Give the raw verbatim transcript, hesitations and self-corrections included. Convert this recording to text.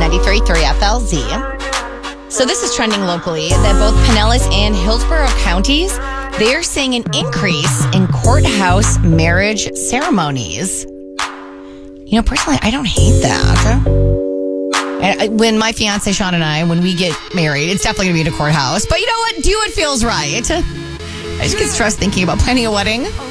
ninety-three point three F L Z. So this is trending locally that both Pinellas and Hillsborough counties, they are seeing an increase in courthouse marriage ceremonies. You know, personally, I don't hate that. And when my fiance Sean and I, when we get married, it's definitely going to be at a courthouse. But you know what? Do what feels right. I just get stressed thinking about planning a wedding.